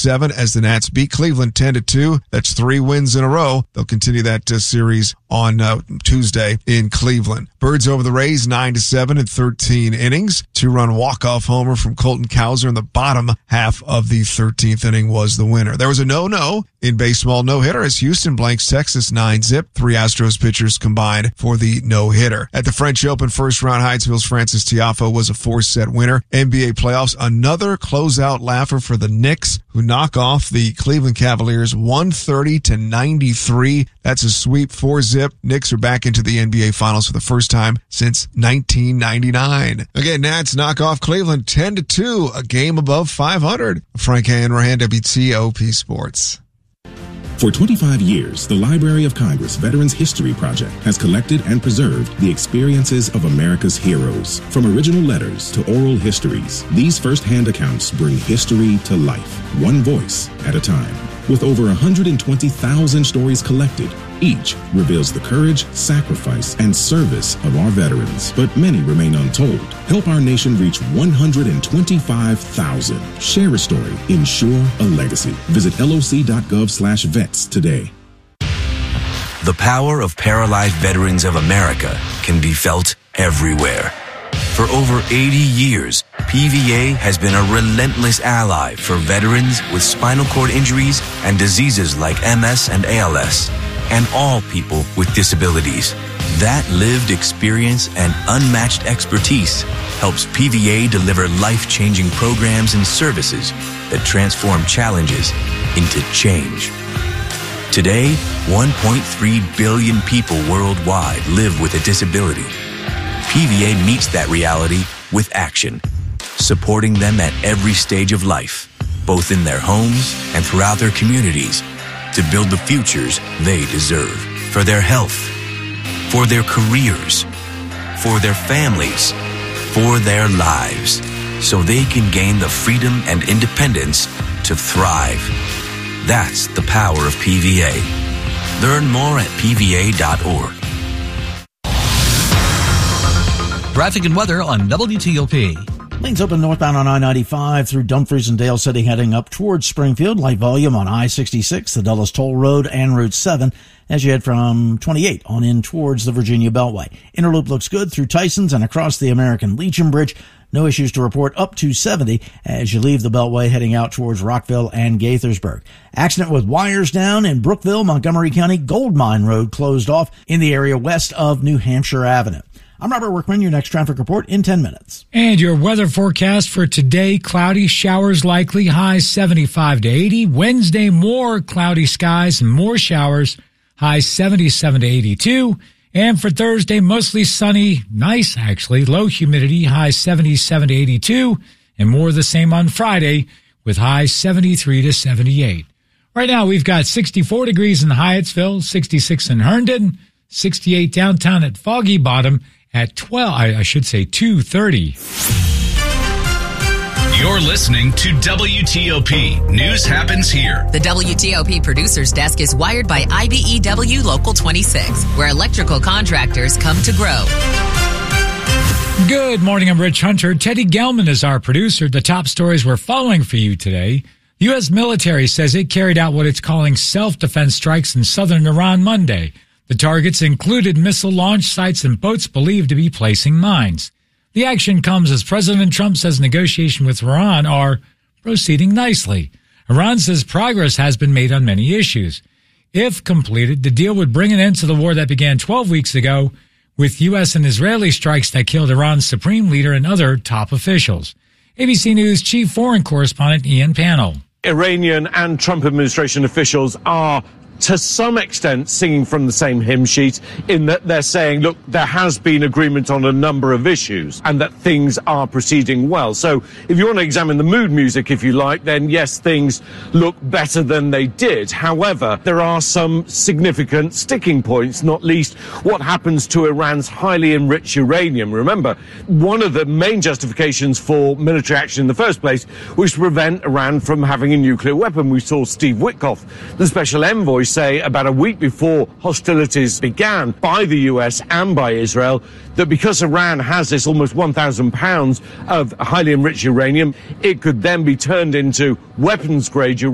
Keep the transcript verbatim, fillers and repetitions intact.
seven as the Nats beat Cleveland ten to two. That's three wins in a row. They'll continue that uh, series on uh, Tuesday in Cleveland. Birds over the Rays nine to seven in thirteen innings. Two-run walk-off homer from Colton Cowser in the bottom half of the thirteenth inning was the winner. There was a no-no in baseball no-hitter as Houston blanks Texas nine zip. Three Astros pitchers combined for the no-hitter. At the French Open first round, Hydesville's Francis Tiafoe was a four-set winner. N B A playoffs, another closeout laugher for the Knicks, who knock off the Cleveland Cavaliers one thirty to ninety-three. That's a sweep, four-zip. Knicks are back into the N B A Finals for the first time since nineteen ninety-nine. Again, Nats knock off Cleveland ten to two, a game above five hundred. Frank Hanrahan, W T O P Sports. For twenty-five years, the Library of Congress Veterans History Project has collected and preserved the experiences of America's heroes. From original letters to oral histories, these first-hand accounts bring history to life, one voice at a time. With over one hundred twenty thousand stories collected, each reveals the courage, sacrifice, and service of our veterans, but many remain untold. Help our nation reach one hundred twenty-five thousand. Share a story. Ensure a legacy. Visit loc.gov slash vets today. The power of paralyzed veterans of America can be felt everywhere. For over eighty years, P V A has been a relentless ally for veterans with spinal cord injuries and diseases like M S and A L S, and all people with disabilities. That lived experience and unmatched expertise helps P V A deliver life-changing programs and services that transform challenges into change. Today, one point three billion people worldwide live with a disability. P V A meets that reality with action, supporting them at every stage of life, both in their homes and throughout their communities, to build the futures they deserve. For their health, for their careers, for their families, for their lives, so they can gain the freedom and independence to thrive. That's the power of P V A. Learn more at P V A dot org. Traffic and weather on W T O P. Lanes open northbound on I ninety-five through Dumfries and Dale City heading up towards Springfield. Light volume on I sixty-six, the Dulles Toll Road, and Route seven as you head from twenty-eight on in towards the Virginia Beltway. Interloop looks good through Tysons and across the American Legion Bridge. No issues to report up to seventy as you leave the Beltway heading out towards Rockville and Gaithersburg. Accident with wires down in Brookville, Montgomery County. Gold Mine Road closed off in the area west of New Hampshire Avenue. I'm Robert Workman, your next traffic report in ten minutes. And your weather forecast for today, cloudy, showers likely, highs seventy-five to eighty. Wednesday, more cloudy skies and more showers, highs seventy-seven to eighty-two. And for Thursday, mostly sunny, nice actually, low humidity, highs seventy-seven to eighty-two. And more of the same on Friday with highs seventy-three to seventy-eight. Right now, we've got sixty-four degrees in Hyattsville, sixty-six in Herndon, sixty-eight downtown at Foggy Bottom, at twelve, I, I should say two thirty. You're listening to W T O P. News happens here. The W T O P Producer's Desk is wired by I B E W Local twenty-six, where electrical contractors come to grow. Good morning, I'm Rich Hunter. Teddy Gelman is our producer. The top stories we're following for you today. The U S military says it carried out what it's calling self-defense strikes in southern Iran Monday. The targets included missile launch sites and boats believed to be placing mines. The action comes as President Trump says negotiations with Iran are proceeding nicely. Iran says progress has been made on many issues. If completed, the deal would bring an end to the war that began twelve weeks ago with U S and Israeli strikes that killed Iran's supreme leader and other top officials. A B C News chief foreign correspondent Ian Pannell. Iranian and Trump administration officials are to some extent singing from the same hymn sheet in that they're saying, look, there has been agreement on a number of issues and that things are proceeding well. So if you want to examine the mood music, if you like, then yes, things look better than they did. However, there are some significant sticking points, not least what happens to Iran's highly enriched uranium. Remember, one of the main justifications for military action in the first place was to prevent Iran from having a nuclear weapon. We saw Steve Witkoff, the special envoy, say about a week before hostilities began by the U S and by Israel that because Iran has this almost one thousand pounds of highly enriched uranium, it could then be turned into weapons-grade uranium.